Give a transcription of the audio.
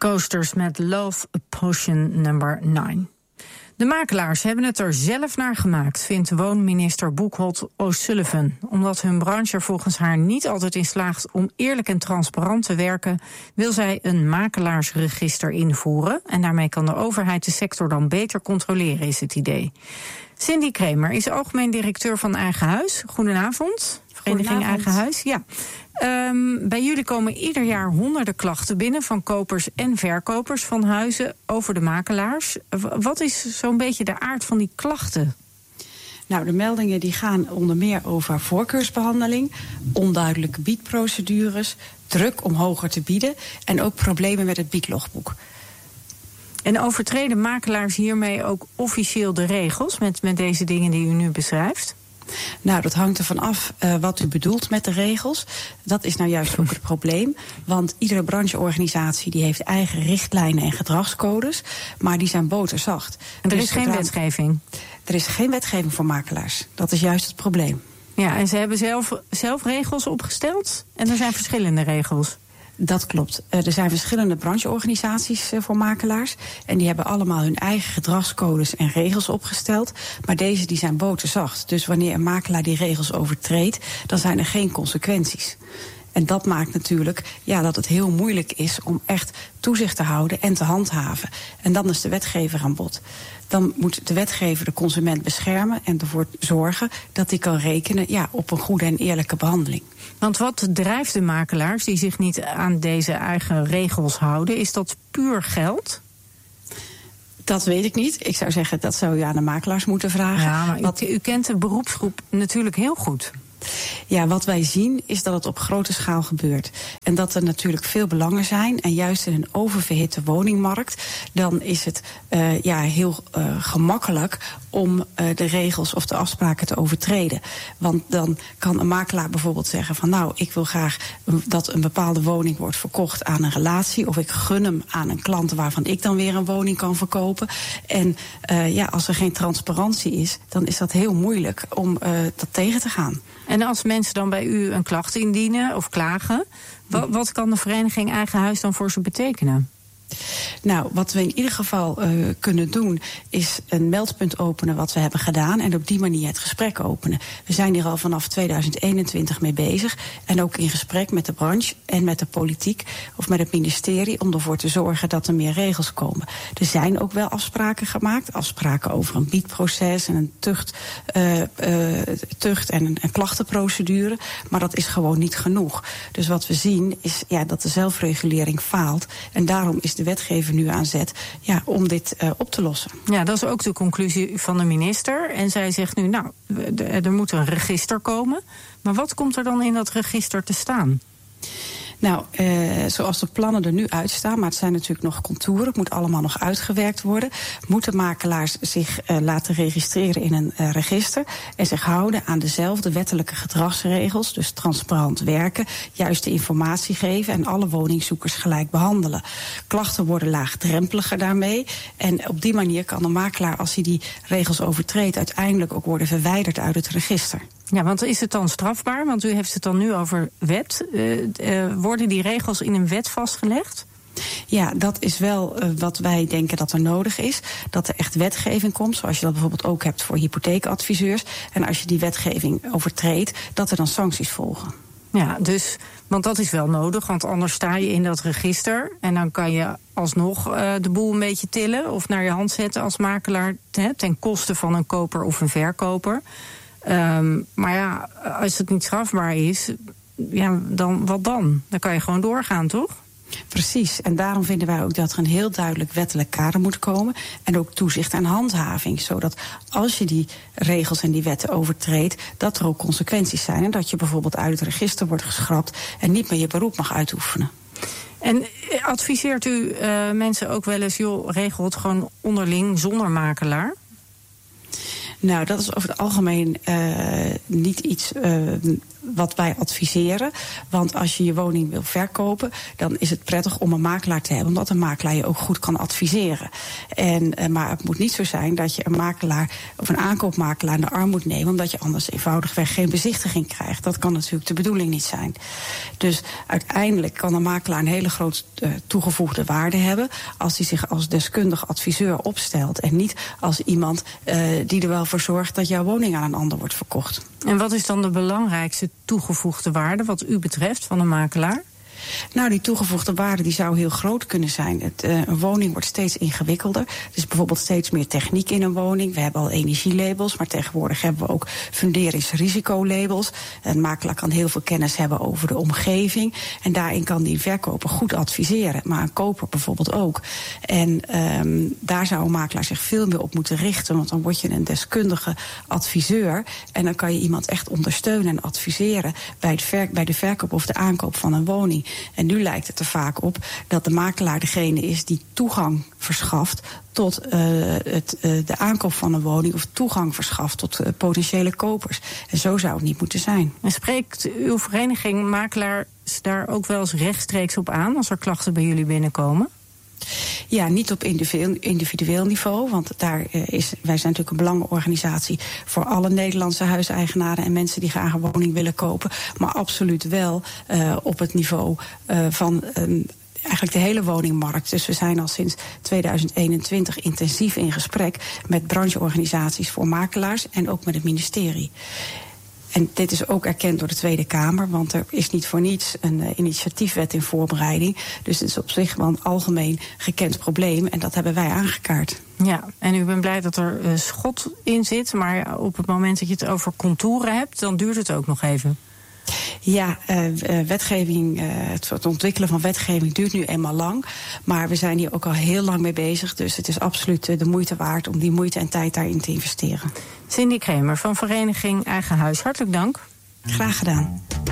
Coasters met Love Potion nummer 9. De makelaars hebben het er zelf naar gemaakt, vindt woonminister Boekholt O'Sullivan. Omdat hun branche er volgens haar niet altijd in slaagt om eerlijk en transparant te werken, wil zij een makelaarsregister invoeren. En daarmee kan de overheid de sector dan beter controleren, is het idee. Cindy Kremer is algemeen directeur van Eigen Huis. Goedenavond. Vereniging Eigen Huis. Ja. Bij jullie komen ieder jaar honderden klachten binnen van kopers en verkopers van huizen over de makelaars. Wat is zo'n beetje de aard van die klachten? Nou, de meldingen die gaan onder meer over voorkeursbehandeling, onduidelijke biedprocedures, druk om hoger te bieden en ook problemen met het biedlogboek. En overtreden makelaars hiermee ook officieel de regels met deze dingen die u nu beschrijft? Nou, dat hangt ervan af wat u bedoelt met de regels. Dat is nou juist ook het probleem. Want iedere brancheorganisatie die heeft eigen richtlijnen en gedragscodes, maar die zijn boterzacht. En er is geen wetgeving? Er is geen wetgeving voor makelaars. Dat is juist het probleem. Ja, en ze hebben zelf regels opgesteld? En er zijn verschillende regels? Dat klopt. Er zijn verschillende brancheorganisaties voor makelaars. En die hebben allemaal hun eigen gedragscodes en regels opgesteld. Maar deze die zijn boterzacht. Dus wanneer een makelaar die regels overtreedt, dan zijn er geen consequenties. En dat maakt natuurlijk dat het heel moeilijk is om echt toezicht te houden en te handhaven. En dan is de wetgever aan bod. Dan moet de wetgever de consument beschermen en ervoor zorgen dat hij kan rekenen op een goede en eerlijke behandeling. Want wat drijft de makelaars die zich niet aan deze eigen regels houden? Is dat puur geld? Dat weet ik niet. Ik zou zeggen, dat zou u aan de makelaars moeten vragen. Ja, maar u kent de beroepsgroep natuurlijk heel goed. Ja, wat wij zien is dat het op grote schaal gebeurt. En dat er natuurlijk veel belangen zijn. En juist in een oververhitte woningmarkt, dan is het heel gemakkelijk om de regels of de afspraken te overtreden. Want dan kan een makelaar bijvoorbeeld zeggen van nou, ik wil graag dat een bepaalde woning wordt verkocht aan een relatie. Of ik gun hem aan een klant waarvan ik dan weer een woning kan verkopen. En als er geen transparantie is, dan is dat heel moeilijk om dat tegen te gaan. En als mensen dan bij u een klacht indienen of klagen, wat kan de vereniging Eigen Huis dan voor ze betekenen? Nou, wat we in ieder geval kunnen doen, is een meldpunt openen wat we hebben gedaan en op die manier het gesprek openen. We zijn hier al vanaf 2021 mee bezig en ook in gesprek met de branche en met de politiek of met het ministerie om ervoor te zorgen dat er meer regels komen. Er zijn ook wel afspraken gemaakt, afspraken over een biedproces en een tucht en een klachtenprocedure, maar dat is gewoon niet genoeg. Dus wat we zien is dat de zelfregulering faalt en daarom is de wetgever nu aan zet om dit op te lossen. Ja, dat is ook de conclusie van de minister. En zij zegt nu, er moet een register komen. Maar wat komt er dan in dat register te staan? Nou, zoals de plannen er nu uitstaan, maar het zijn natuurlijk nog contouren, het moet allemaal nog uitgewerkt worden, moeten makelaars zich laten registreren in een register en zich houden aan dezelfde wettelijke gedragsregels, dus transparant werken, juiste informatie geven en alle woningzoekers gelijk behandelen. Klachten worden laagdrempeliger daarmee en op die manier kan de makelaar, als hij die regels overtreedt, uiteindelijk ook worden verwijderd uit het register. Ja, want is het dan strafbaar? Want u heeft het dan nu over wet. Worden die regels in een wet vastgelegd? Ja, dat is wel wat wij denken dat er nodig is. Dat er echt wetgeving komt, zoals je dat bijvoorbeeld ook hebt voor hypotheekadviseurs. En als je die wetgeving overtreedt, dat er dan sancties volgen. Ja, want dat is wel nodig, want anders sta je in dat register en dan kan je alsnog de boel een beetje tillen of naar je hand zetten als makelaar ten koste van een koper of een verkoper. Maar als het niet strafbaar is, dan wat dan? Dan kan je gewoon doorgaan, toch? Precies, en daarom vinden wij ook dat er een heel duidelijk wettelijk kader moet komen en ook toezicht en handhaving, zodat als je die regels en die wetten overtreedt, dat er ook consequenties zijn en dat je bijvoorbeeld uit het register wordt geschrapt en niet meer je beroep mag uitoefenen. En adviseert u mensen ook wel eens, regel het gewoon onderling zonder makelaar? Nou, dat is over het algemeen niet iets wat wij adviseren. Want als je je woning wil verkopen, dan is het prettig om een makelaar te hebben, omdat een makelaar je ook goed kan adviseren. Maar het moet niet zo zijn dat je een makelaar of een aankoopmakelaar in de arm moet nemen, omdat je anders eenvoudigweg geen bezichtiging krijgt. Dat kan natuurlijk de bedoeling niet zijn. Dus uiteindelijk kan een makelaar een hele grote toegevoegde waarde hebben als hij zich als deskundig adviseur opstelt en niet als iemand die er wel voor zorgt dat jouw woning aan een ander wordt verkocht. En wat is dan de belangrijkste toegevoegde waarde wat u betreft van een makelaar? Nou, die toegevoegde waarde die zou heel groot kunnen zijn. Een woning wordt steeds ingewikkelder. Er is bijvoorbeeld steeds meer techniek in een woning. We hebben al energielabels, maar tegenwoordig hebben we ook funderingsrisicolabels. Een makelaar kan heel veel kennis hebben over de omgeving. En daarin kan die verkoper goed adviseren. Maar een koper bijvoorbeeld ook. En daar zou een makelaar zich veel meer op moeten richten. Want dan word je een deskundige adviseur. En dan kan je iemand echt ondersteunen en adviseren bij de verkoop of de aankoop van een woning. En nu lijkt het er vaak op dat de makelaar degene is die toegang verschaft tot de aankoop van een woning of toegang verschaft tot potentiële kopers. En zo zou het niet moeten zijn. En spreekt uw vereniging makelaars daar ook wel eens rechtstreeks op aan als er klachten bij jullie binnenkomen? Ja, niet op individueel niveau, want wij zijn natuurlijk een belangenorganisatie voor alle Nederlandse huiseigenaren en mensen die graag een woning willen kopen, maar absoluut wel op het niveau van eigenlijk de hele woningmarkt. Dus we zijn al sinds 2021 intensief in gesprek met brancheorganisaties voor makelaars en ook met het ministerie. En dit is ook erkend door de Tweede Kamer, want er is niet voor niets een initiatiefwet in voorbereiding. Dus het is op zich wel een algemeen gekend probleem en dat hebben wij aangekaart. Ja, en u bent blij dat er schot in zit, maar op het moment dat je het over contouren hebt, dan duurt het ook nog even. Ja, wetgeving, het ontwikkelen van wetgeving duurt nu eenmaal lang. Maar we zijn hier ook al heel lang mee bezig. Dus het is absoluut de moeite waard om die moeite en tijd daarin te investeren. Cindy Kremer van vereniging Eigen Huis, hartelijk dank. Graag gedaan.